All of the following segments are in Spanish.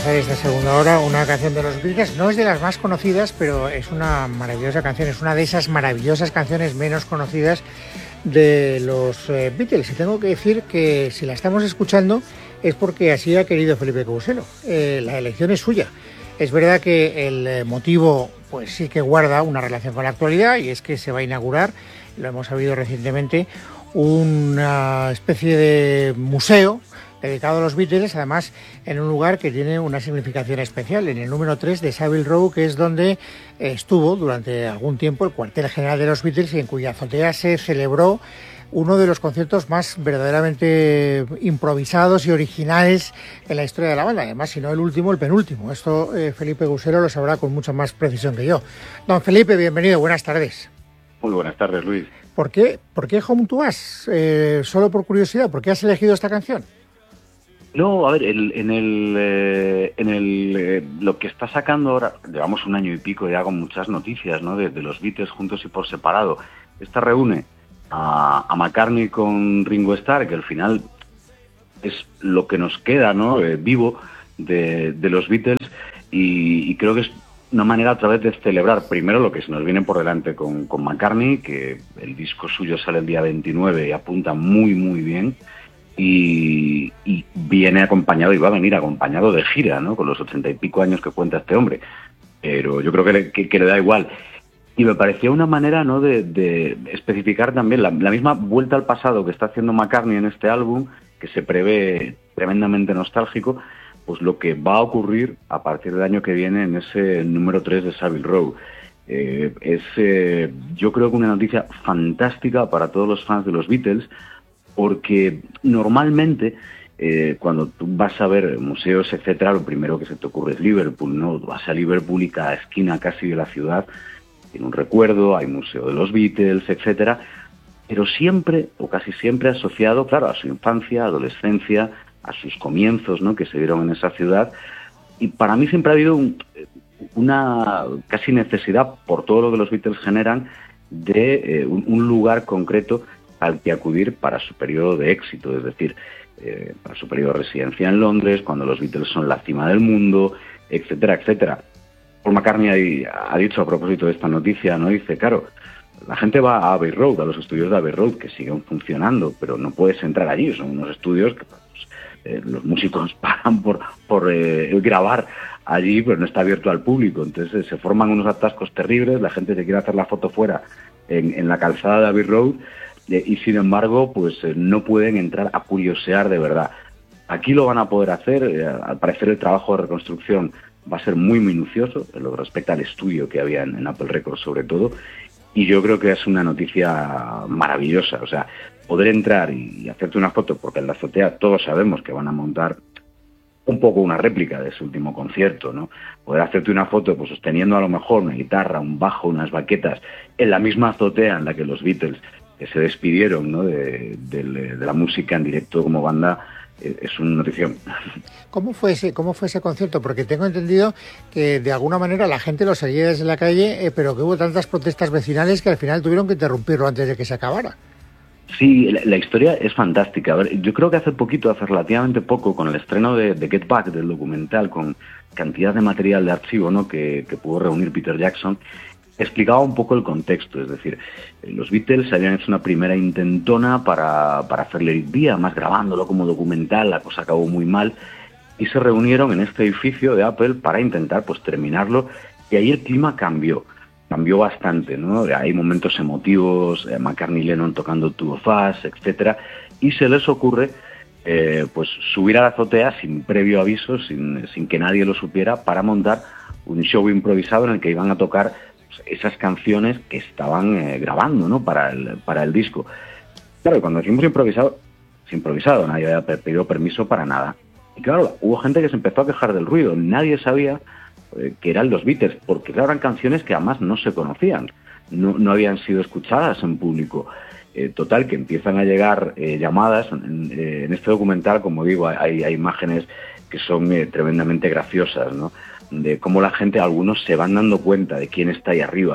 comenzar esta segunda hora, una canción de los Beatles. No es de las más conocidas, pero es una maravillosa canción. Es una de esas maravillosas canciones menos conocidas de los Beatles. Y tengo que decir que si la estamos escuchando es porque así ha querido Felipe Couselo. La elección es suya. Es verdad que el motivo pues sí que guarda una relación con la actualidad, y es que se va a inaugurar, lo hemos sabido recientemente, una especie de museo dedicado a los Beatles, además en un lugar que tiene una significación especial, en el número 3 de Savile Row, que es donde estuvo durante algún tiempo el cuartel general de los Beatles, y en cuya azotea se celebró uno de los conciertos más verdaderamente improvisados y originales en la historia de la banda. Además, si no el último, el penúltimo. Esto Felipe Couselo lo sabrá con mucha más precisión que yo. Don Felipe, bienvenido, buenas tardes. Muy buenas tardes, Luis. ¿Por qué Home to Us? Solo por curiosidad, ¿por qué has elegido esta canción? No, a ver, lo que está sacando ahora, llevamos un año y pico ya con muchas noticias, ¿no? De los Beatles juntos y por separado. Esta reúne a McCartney con Ringo Starr, que al final es lo que nos queda, ¿no? Vivo de los Beatles, y creo que es una manera otra vez de celebrar primero lo que se nos viene por delante con McCartney, que el disco suyo sale el día 29 y apunta muy muy bien, y viene acompañado y va a venir acompañado de gira, ¿no? Con los 80 y pico años que cuenta este hombre, pero yo creo que le da igual. Y me parecía una manera, ¿no? de especificar también la misma vuelta al pasado que está haciendo McCartney en este álbum, que se prevé tremendamente nostálgico, pues lo que va a ocurrir a partir del año que viene en ese número 3 de Savile Row. Yo creo que una noticia fantástica para todos los fans de los Beatles, porque normalmente cuando tú vas a ver museos, etcétera, lo primero que se te ocurre es Liverpool, ¿no? Vas a Liverpool y cada esquina casi de la ciudad tiene un recuerdo, hay museo de los Beatles, etcétera, pero siempre, o casi siempre, asociado, claro, a su infancia, adolescencia, a sus comienzos, ¿no? Que se dieron en esa ciudad. Y para mí siempre ha habido una casi necesidad, por todo lo que los Beatles generan, de un lugar concreto al que acudir para su periodo de éxito, es decir, para su periodo de residencia en Londres, cuando los Beatles son la cima del mundo, etcétera, etcétera. Paul McCartney ha dicho a propósito de esta noticia, ¿no? Dice, claro, la gente va a Abbey Road, a los estudios de Abbey Road, que siguen funcionando, pero no puedes entrar allí, son unos estudios que los músicos pagan por grabar allí, pero no está abierto al público. Entonces se forman unos atascos terribles, la gente se quiere hacer la foto fuera en la calzada de Abbey Road, y sin embargo pues no pueden entrar a curiosear de verdad. Aquí lo van a poder hacer. Al parecer el trabajo de reconstrucción va a ser muy minucioso en lo que respecta al estudio que había en Apple Records sobre todo, y yo creo que es una noticia maravillosa. O sea, poder entrar y hacerte una foto, porque en la azotea todos sabemos que van a montar un poco una réplica de su último concierto, ¿no? Poder hacerte una foto pues sosteniendo a lo mejor una guitarra, un bajo, unas baquetas, en la misma azotea en la que los Beatles se despidieron, ¿no? de la música en directo como banda, es una notición. ¿Cómo fue ese concierto? Porque tengo entendido que de alguna manera la gente lo seguía desde la calle, pero que hubo tantas protestas vecinales que al final tuvieron que interrumpirlo antes de que se acabara. Sí, la historia es fantástica. A ver, yo creo que hace relativamente poco, con el estreno de Get Back, del documental, con cantidad de material de archivo, ¿no? que pudo reunir Peter Jackson, explicaba un poco el contexto. Es decir, los Beatles habían hecho una primera intentona para hacer Let It Be, además grabándolo como documental, la cosa acabó muy mal, y se reunieron en este edificio de Apple para intentar pues terminarlo, y ahí el clima cambió bastante, ¿no? Hay momentos emotivos, McCartney y Lennon tocando Two of Us, etcétera, y se les ocurre pues subir a la azotea sin previo aviso, sin que nadie lo supiera, para montar un show improvisado en el que iban a tocar esas canciones que estaban grabando, ¿no? para el disco. Claro, cuando decimos improvisado, nadie había pedido permiso para nada. Y claro, hubo gente que se empezó a quejar del ruido. Nadie sabía que eran los Beatles, porque claro, eran canciones que además no se conocían, no habían sido escuchadas en público. Total, que empiezan a llegar llamadas. En este documental, como digo, hay imágenes que son tremendamente graciosas, ¿no? De cómo la gente, algunos se van dando cuenta de quién está ahí arriba,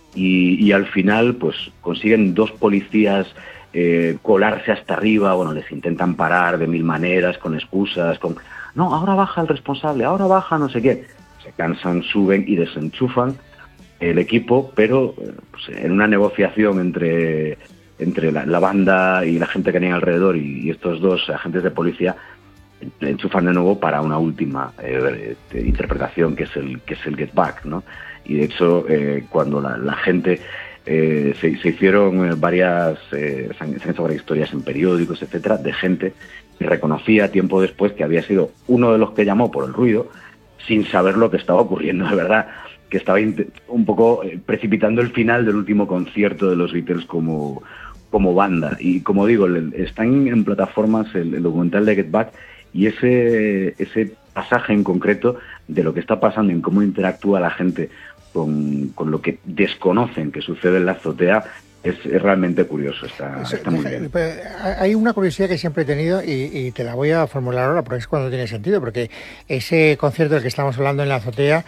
y al final pues consiguen dos policías colarse hasta arriba. Bueno, les intentan parar de mil maneras, con excusas, no, ahora baja el responsable, ahora baja no sé qué. Se cansan, suben y desenchufan el equipo, pero pues, en una negociación entre la banda y la gente que tenía alrededor y estos dos agentes de policía, enchufan de nuevo para una última interpretación, que es el Get Back, ¿no? Y de hecho, cuando la gente se hicieron varias, se han hecho varias historias en periódicos, etcétera, de gente que reconocía tiempo después que había sido uno de los que llamó por el ruido, sin saber lo que estaba ocurriendo, de verdad, que estaba un poco precipitando el final del último concierto de los Beatles como banda. Y como digo, están en plataformas el documental de Get Back, y ese pasaje en concreto de lo que está pasando y cómo interactúa la gente con lo que desconocen que sucede en la azotea es realmente curioso, está muy bien. Hay una curiosidad que siempre he tenido y te la voy a formular ahora porque es cuando tiene sentido, porque ese concierto del que estamos hablando en la azotea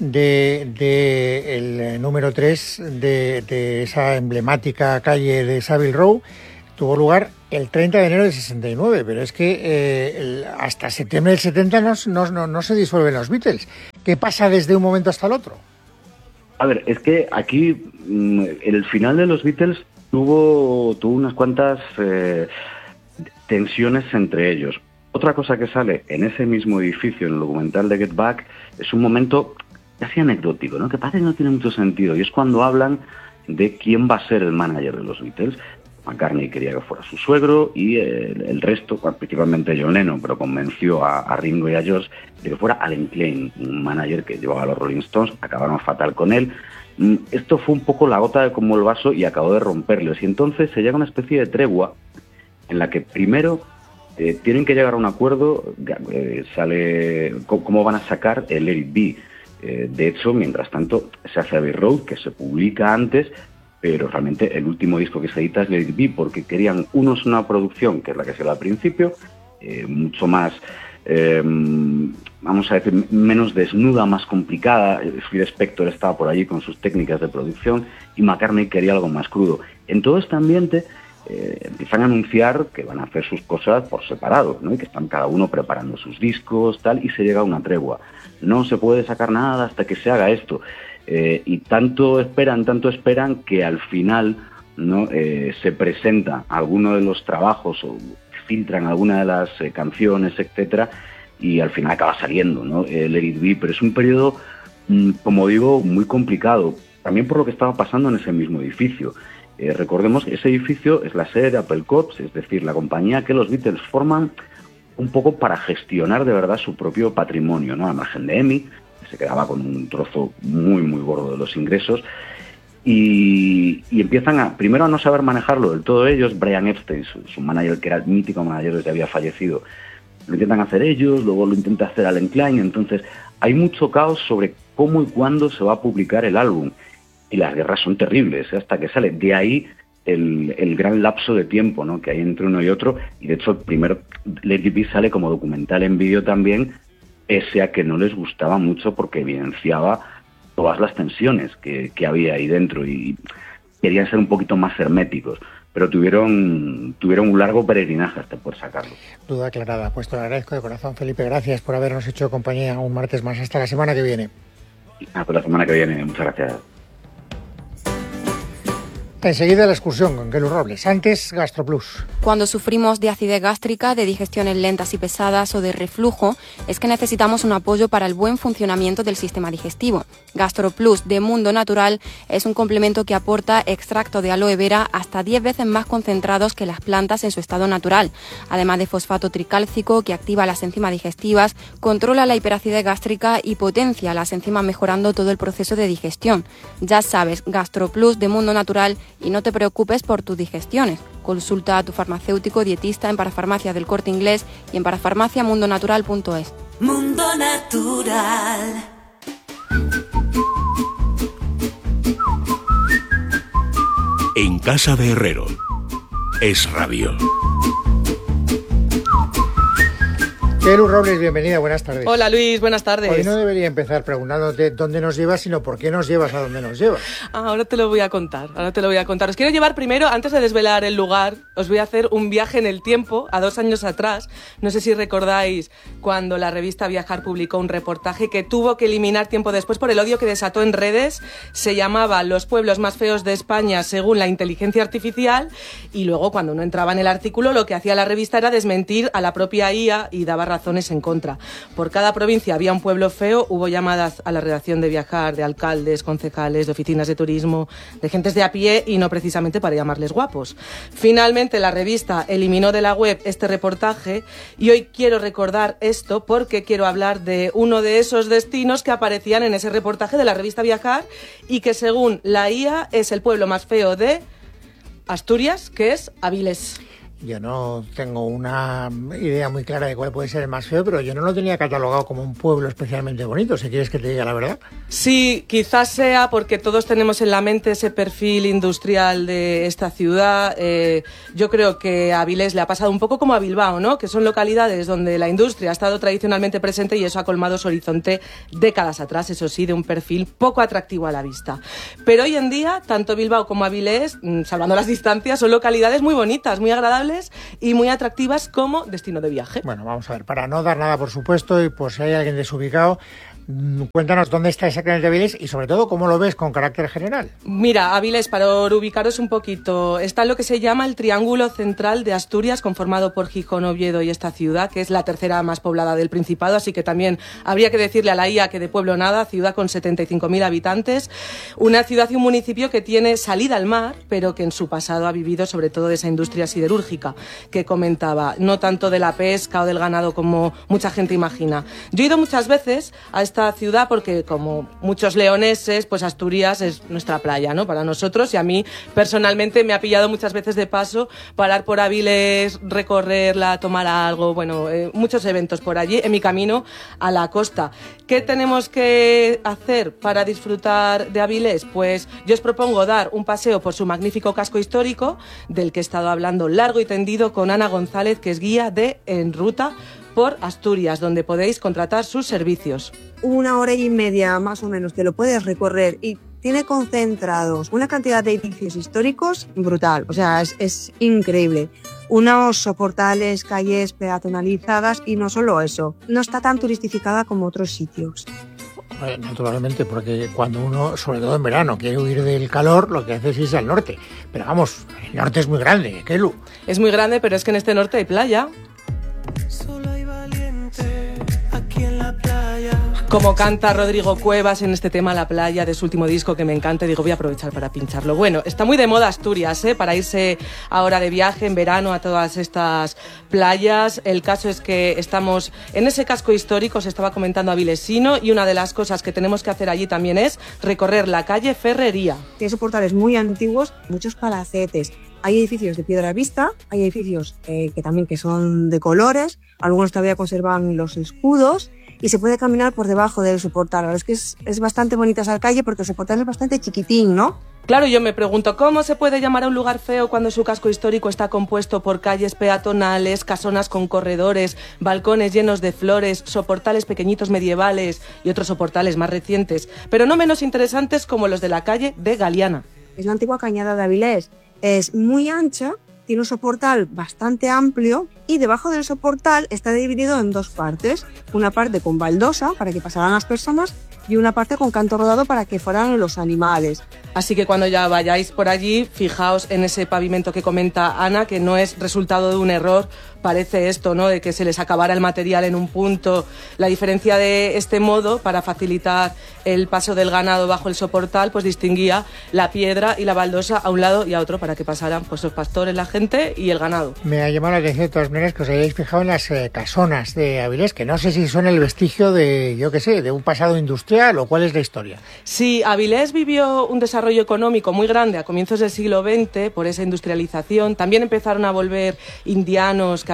de el número 3 de esa emblemática calle de Savile Row tuvo lugar el 30 de enero del 69, pero es que hasta septiembre del 70 no se disuelven los Beatles. ¿Qué pasa desde un momento hasta el otro? A ver, es que aquí el final de los Beatles tuvo unas cuantas tensiones entre ellos. Otra cosa que sale en ese mismo edificio, en el documental de Get Back, es un momento casi anecdótico, ¿no? Que parece que no tiene mucho sentido, y es cuando hablan de quién va a ser el manager de los Beatles. McCartney quería que fuera su suegro y el resto, principalmente John Lennon, pero convenció a Ringo y a George de que fuera Allen Klein, un manager que llevaba a los Rolling Stones. Acabaron fatal con él. Esto fue un poco la gota de como el vaso y acabó de romperles. Y entonces se llega a una especie de tregua en la que primero tienen que llegar a un acuerdo, sale cómo van a sacar el Let It Be. De hecho, mientras tanto, se hace Abbey Road, que se publica antes, pero realmente el último disco que se edita es Let It Be, porque querían una producción, que es la que se da al principio, mucho más, vamos a decir, menos desnuda, más complicada. Phil Spector estaba por allí con sus técnicas de producción, y McCartney quería algo más crudo. En todo este ambiente empiezan a anunciar que van a hacer sus cosas por separado, ¿no? Y que están cada uno preparando sus discos, tal, y se llega a una tregua. No se puede sacar nada hasta que se haga esto. Y tanto esperan que al final, ¿no? Se presenta alguno de los trabajos o filtran alguna de las canciones, etcétera, y al final acaba saliendo, ¿no? Let It Be, pero es un periodo, como digo, muy complicado, también por lo que estaba pasando en ese mismo edificio. Recordemos que ese edificio es la sede de Apple Corps, es decir, la compañía que los Beatles forman un poco para gestionar de verdad su propio patrimonio, ¿no? Al margen de EMI, se quedaba con un trozo muy muy gordo de los ingresos, y empiezan primero a no saber manejarlo del todo ellos. Brian Epstein, su manager, que era el mítico manager, ya había fallecido, lo intentan hacer ellos, luego lo intenta hacer Allen Klein. Entonces hay mucho caos sobre cómo y cuándo se va a publicar el álbum, y las guerras son terribles, hasta que sale. De ahí el gran lapso de tiempo, ¿no? Que hay entre uno y otro, y de hecho el primer Let It Be sale como documental en vídeo también, pese a que no les gustaba mucho porque evidenciaba todas las tensiones que había ahí dentro y querían ser un poquito más herméticos, pero tuvieron un largo peregrinaje hasta poder sacarlo. Duda aclarada. Pues te lo agradezco de corazón, Felipe. Gracias por habernos hecho compañía un martes más. Hasta la semana que viene. Hasta la semana que viene. Muchas gracias. Enseguida la excursión con Kelu Robles. Antes, GastroPlus. Cuando sufrimos de acidez gástrica, de digestiones lentas y pesadas o de reflujo, es que necesitamos un apoyo para el buen funcionamiento del sistema digestivo. GastroPlus de Mundo Natural es un complemento que aporta extracto de aloe vera hasta 10 veces más concentrados que las plantas en su estado natural. Además de fosfato tricálcico, que activa las enzimas digestivas, controla la hiperacidez gástrica y potencia las enzimas, mejorando todo el proceso de digestión. Ya sabes, GastroPlus de Mundo Natural, y no te preocupes por tus digestiones. Consulta a tu farmacéutico dietista en Parafarmacia del Corte Inglés y en parafarmaciamundonatural.es. Mundo Natural. En casa de Herrero. Es Radio. Kelu Robles, bienvenida, buenas tardes. Hola Luis, buenas tardes. Hoy no debería empezar preguntándote dónde nos llevas, sino por qué nos llevas a dónde nos llevas. Ahora te lo voy a contar, Os quiero llevar primero, antes de desvelar el lugar, os voy a hacer un viaje en el tiempo, a 2 años atrás. No sé si recordáis cuando la revista Viajar publicó un reportaje que tuvo que eliminar tiempo después por el odio que desató en redes. Se llamaba Los pueblos más feos de España según la inteligencia artificial, y luego cuando uno entraba en el artículo lo que hacía la revista era desmentir a la propia IA y daba razones en contra. Por cada provincia había un pueblo feo, hubo llamadas a la redacción de Viajar de alcaldes, concejales, de oficinas de turismo, de gentes de a pie, y no precisamente para llamarles guapos. Finalmente la revista eliminó de la web este reportaje, y hoy quiero recordar esto porque quiero hablar de uno de esos destinos que aparecían en ese reportaje de la revista Viajar y que según la IA es el pueblo más feo de Asturias, que es Avilés. Yo no tengo una idea muy clara de cuál puede ser el más feo, pero yo no lo tenía catalogado como un pueblo especialmente bonito, si quieres que te diga la verdad. Sí, quizás sea porque todos tenemos en la mente ese perfil industrial de esta ciudad. Yo creo que a Avilés le ha pasado un poco como a Bilbao, ¿no? Que son localidades donde la industria ha estado tradicionalmente presente y eso ha colmado su horizonte décadas atrás, eso sí, de un perfil poco atractivo a la vista. Pero hoy en día, tanto Bilbao como Avilés, salvando las distancias, son localidades muy bonitas, muy agradables y muy atractivas como destino de viaje. Bueno, vamos a ver, para no dar nada por supuesto y por si hay alguien desubicado, cuéntanos dónde está exactamente Avilés y sobre todo cómo lo ves con carácter general. Mira, Avilés, para ubicaros un poquito, está en lo que se llama el Triángulo Central de Asturias, conformado por Gijón, Oviedo y esta ciudad, que es la tercera más poblada del Principado, así que también habría que decirle a la IA que de pueblo nada, ciudad con 75.000 habitantes, una ciudad y un municipio que tiene salida al mar, pero que en su pasado ha vivido sobre todo de esa industria siderúrgica que comentaba, no tanto de la pesca o del ganado como mucha gente imagina. Yo he ido muchas veces a esta ciudad porque, como muchos leoneses, pues Asturias es nuestra playa, ¿no? Para nosotros, y a mí personalmente me ha pillado muchas veces de paso parar por Avilés, recorrerla, tomar algo, bueno, muchos eventos por allí en mi camino a la costa. ¿Qué tenemos que hacer para disfrutar de Avilés? Pues yo os propongo dar un paseo por su magnífico casco histórico, del que he estado hablando largo y tendido con Ana González, que es guía de En Ruta por Asturias, donde podéis contratar sus servicios. 1 hora y media más o menos que lo puedes recorrer y tiene concentrados una cantidad de edificios históricos brutal, o sea, es increíble. Unos soportales, calles peatonalizadas y no solo eso, no está tan turistificada como otros sitios. Naturalmente, porque cuando uno, sobre todo en verano, quiere huir del calor, lo que hace es irse al norte. Pero vamos, el norte es muy grande, Kelu. Es muy grande, pero es que en este norte hay playa. Como canta Rodrigo Cuevas en este tema La Playa, de su último disco que me encanta, digo, voy a aprovechar para pincharlo. Bueno, está muy de moda Asturias, para irse ahora de viaje en verano a todas estas playas. El caso es que estamos en ese casco histórico, se estaba comentando avilesino, y una de las cosas que tenemos que hacer allí también es recorrer la calle Ferrería. Tiene soportales muy antiguos, muchos palacetes. Hay edificios de piedra vista, hay edificios que también que son de colores, algunos todavía conservan los escudos, y se puede caminar por debajo del soportal. Es que es bastante bonita esa calle porque el soportal es bastante chiquitín, ¿no? Claro, yo me pregunto, ¿cómo se puede llamar a un lugar feo cuando su casco histórico está compuesto por calles peatonales, casonas con corredores, balcones llenos de flores, soportales pequeñitos medievales y otros soportales más recientes, pero no menos interesantes como los de la calle de Galiana? Es la antigua cañada de Avilés. Es muy ancha, tiene un soportal bastante amplio y debajo del soportal está dividido en 2 partes. Una parte con baldosa para que pasaran las personas y una parte con canto rodado para que fueran los animales. Así que cuando ya vayáis por allí, fijaos en ese pavimento que comenta Ana, que no es resultado de un error. Parece esto, ¿no?, de que se les acabara el material en un punto. La diferencia de este modo, para facilitar el paso del ganado bajo el soportal, pues distinguía la piedra y la baldosa a un lado y a otro para que pasaran pues los pastores, la gente y el ganado. Me ha llamado la atención de todas maneras que os hayáis fijado en las casonas de Avilés, que no sé si son el vestigio de, yo qué sé, de un pasado industrial o cuál es la historia. Sí, Avilés vivió un desarrollo económico muy grande a comienzos del siglo XX por esa industrialización. También empezaron a volver indianos que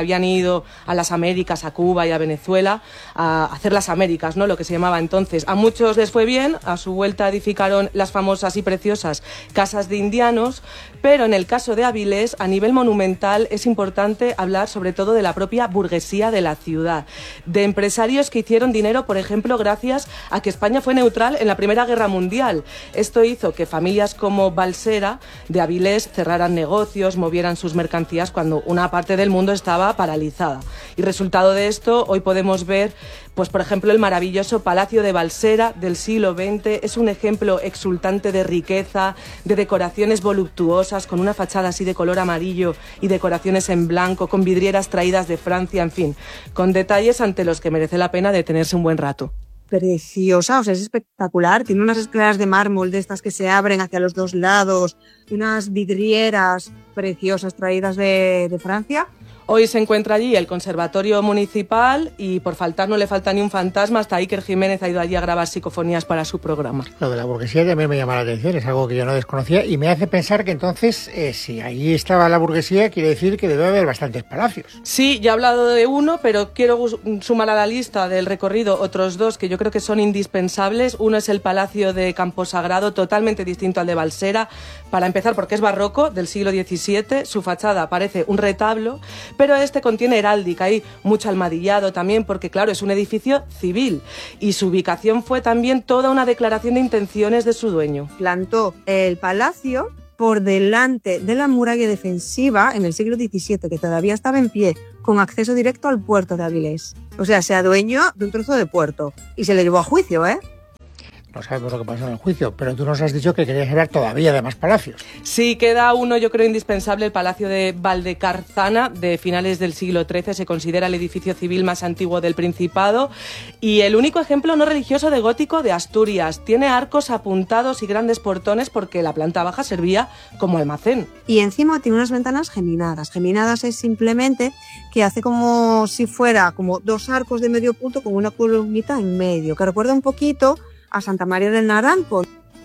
habían ido a las Américas, a Cuba y a Venezuela, a hacer las Américas, ¿no? Lo que se llamaba entonces. A muchos les fue bien, a su vuelta edificaron las famosas y preciosas casas de indianos, pero en el caso de Avilés, a nivel monumental, es importante hablar sobre todo de la propia burguesía de la ciudad, de empresarios que hicieron dinero, por ejemplo, gracias a que España fue neutral en la Primera Guerra Mundial. Esto hizo que familias como Balsera de Avilés cerraran negocios, movieran sus mercancías cuando una parte del mundo estaba paralizada. Y resultado de esto, hoy podemos ver, pues por ejemplo, el maravilloso Palacio de Balsera del siglo XX. Es un ejemplo exultante de riqueza, de decoraciones voluptuosas, con una fachada así de color amarillo y decoraciones en blanco, con vidrieras traídas de Francia, en fin, con detalles ante los que merece la pena detenerse un buen rato. Preciosa, o sea, es espectacular. Tiene unas escaleras de mármol de estas que se abren hacia los dos lados, unas vidrieras preciosas traídas de Francia. Hoy se encuentra allí el Conservatorio Municipal y por faltar no le falta ni un fantasma. Hasta Iker Jiménez ha ido allí a grabar psicofonías para su programa. Lo de la burguesía también me llama la atención, es algo que yo no desconocía y me hace pensar que entonces, si allí estaba la burguesía, quiere decir que debe haber bastantes palacios. Sí, ya he hablado de uno, pero quiero sumar a la lista del recorrido otros dos que yo creo que son indispensables. Uno es el Palacio de Camposagrado, totalmente distinto al de Balsera. Para empezar, porque es barroco, del siglo XVII, su fachada parece un retablo, pero este contiene heráldica, hay mucho almohadillado también, porque claro, es un edificio civil y su ubicación fue también toda una declaración de intenciones de su dueño. Plantó el palacio por delante de la muralla defensiva en el siglo XVII, que todavía estaba en pie, con acceso directo al puerto de Avilés. O sea, se adueñó de un trozo de puerto y se le llevó a juicio, ¿eh? No sabemos lo que pasó en el juicio, pero tú nos has dicho que querías hablar todavía de más palacios. Sí, queda uno, yo creo, indispensable, el Palacio de Valdecarzana, de finales del siglo XIII. Se considera el edificio civil más antiguo del Principado y el único ejemplo no religioso de gótico de Asturias. Tiene arcos apuntados y grandes portones porque la planta baja servía como almacén. Y encima tiene unas ventanas geminadas. Geminadas es simplemente que hace como si fuera como dos arcos de medio punto con una columnita en medio, que recuerda un poquito a Santa María del Naranco.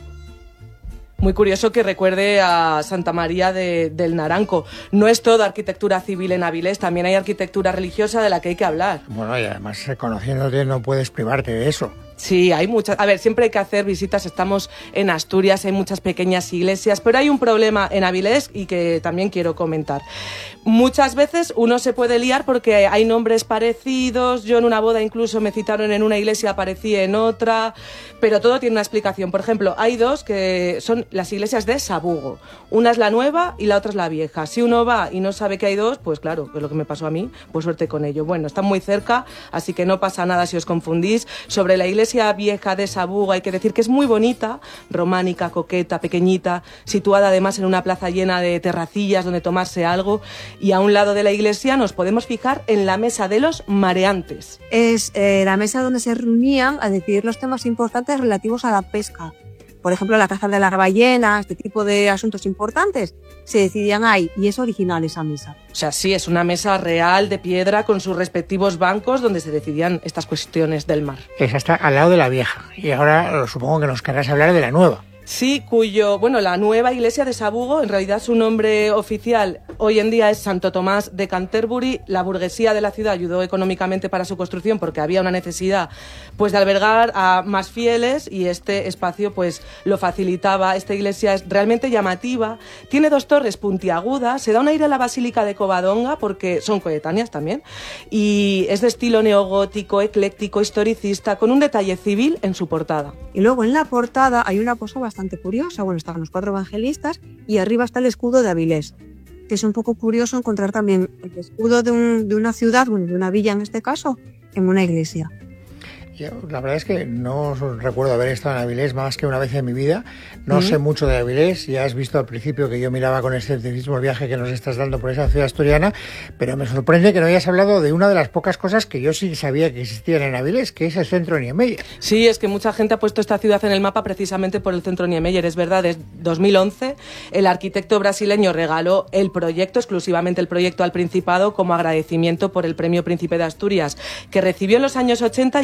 Muy curioso que recuerde a Santa María del Naranco. No es todo arquitectura civil en Avilés, también hay arquitectura religiosa de la que hay que hablar. Bueno, y además conociéndote no puedes privarte de eso. Sí, hay muchas. A ver, siempre hay que hacer visitas. Estamos en Asturias, hay muchas pequeñas iglesias, pero hay un problema en Avilés y que también quiero comentar. Muchas veces uno se puede liar porque hay nombres parecidos. Yo en una boda incluso me citaron en una iglesia, aparecí en otra, pero todo tiene una explicación. Por ejemplo, hay dos que son las iglesias de Sabugo. Una es la nueva y la otra es la vieja. Si uno va y no sabe que hay dos, pues claro, que es lo que me pasó a mí, pues suerte con ello. Bueno, están muy cerca, así que no pasa nada si os confundís. Sobre la iglesia vieja de Sabugo hay que decir que es muy bonita, románica, coqueta, pequeñita, situada además en una plaza llena de terracillas donde tomarse algo, y a un lado de la iglesia nos podemos fijar en la mesa de los mareantes. Es la mesa donde se reunían a decidir los temas importantes relativos a la pesca. Por ejemplo, la caza de la ballena, este tipo de asuntos importantes, se decidían ahí, y es original esa mesa. O sea, sí, es una mesa real de piedra con sus respectivos bancos donde se decidían estas cuestiones del mar. Esa está al lado de la vieja, y ahora supongo que nos querrás hablar de la nueva. Sí, la nueva iglesia de Sabugo, en realidad su nombre oficial hoy en día es Santo Tomás de Canterbury. La burguesía de la ciudad ayudó económicamente para su construcción porque había una necesidad pues de albergar a más fieles y este espacio pues lo facilitaba. Esta iglesia es realmente llamativa, tiene dos torres puntiagudas, se da un aire a la Basílica de Covadonga porque son coetáneas también y es de estilo neogótico, ecléctico, historicista, con un detalle civil en su portada. Y luego en la portada hay una cosa bastante curiosa. Bueno, estaban los 4 evangelistas y arriba está el escudo de Avilés, que es un poco curioso encontrar también el escudo de una ciudad, bueno, de una villa en este caso, en una iglesia. Yo, la verdad es que no recuerdo haber estado en Avilés más que una vez en mi vida. No sé mucho de Avilés. Ya has visto al principio que yo miraba con escepticismo el viaje que nos estás dando por esa ciudad asturiana, pero me sorprende que no hayas hablado de una de las pocas cosas que yo sí sabía que existían en Avilés, que es el centro Niemeyer. Sí, es que mucha gente ha puesto esta ciudad en el mapa precisamente por el centro Niemeyer. Es verdad, desde 2011 el arquitecto brasileño regaló el proyecto, exclusivamente el proyecto, al Principado como agradecimiento por el Premio Príncipe de Asturias, que recibió en los años 80 y es realmente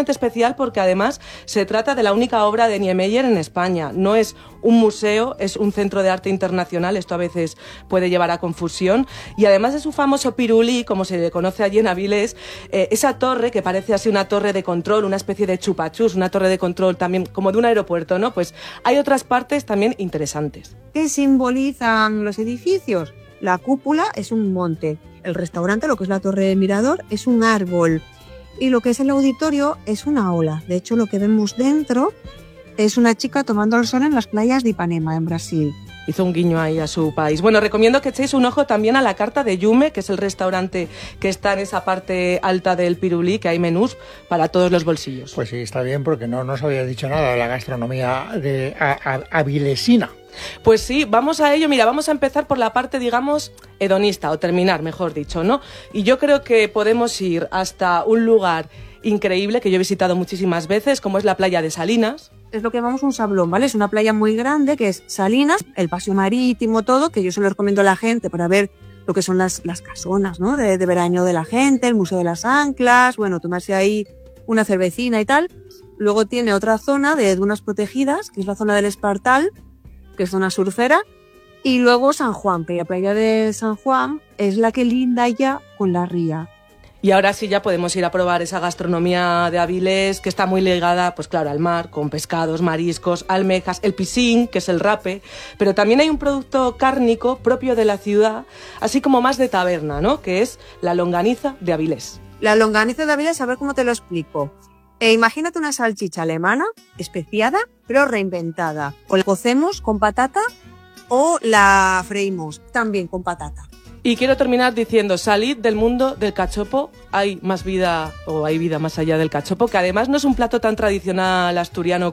especialmente especial porque además se trata de la única obra de Niemeyer en España. No es un museo, es un centro de arte internacional, esto a veces puede llevar a confusión, y además de su famoso pirulí, como se le conoce allí en Avilés, esa torre que parece así una torre de control, una especie de chupachus, una torre de control también como de un aeropuerto, ¿no? Pues hay otras partes también interesantes. ¿Qué simbolizan los edificios? La cúpula es un monte, el restaurante, lo que es la torre de mirador, es un árbol, y lo que es el auditorio es una ola. De hecho, lo que vemos dentro es una chica tomando el sol en las playas de Ipanema, en Brasil. Hizo un guiño ahí a su país. Bueno, recomiendo que echéis un ojo también a la carta de Yume, que es el restaurante que está en esa parte alta del pirulí, que hay menús para todos los bolsillos. Pues sí, está bien, porque no nos había dicho nada de la gastronomía de avilesina. Pues sí, vamos a ello. Mira, vamos a empezar por la parte, digamos, hedonista, o terminar, mejor dicho, ¿no? Y yo creo que podemos ir hasta un lugar increíble que yo he visitado muchísimas veces, como es la playa de Salinas. Es lo que llamamos un sablón, ¿vale? Es una playa muy grande que es Salinas, el paseo marítimo, todo, que yo se lo recomiendo a la gente para ver lo que son las casonas, ¿no? De verano de la gente, el Museo de las Anclas, bueno, tomarse ahí una cervecina y tal. Luego tiene otra zona de dunas protegidas, que es la zona del Espartal, que es zona surfera, y luego San Juan, que la playa de San Juan es la que linda ya con la ría. Y ahora sí ya podemos ir a probar esa gastronomía de Avilés, que está muy ligada, pues claro, al mar, con pescados, mariscos, almejas, el piscín, que es el rape, pero también hay un producto cárnico propio de la ciudad, así como más de taberna, ¿no? Que es la longaniza de Avilés. La longaniza de Avilés, a ver cómo te lo explico. Imagínate una salchicha alemana, especiada, pero reinventada. O la cocemos con patata o la freímos también con patata. Y quiero terminar diciendo, salid del mundo del cachopo, hay más vida, o hay vida más allá del cachopo, que además no es un plato tan tradicional asturiano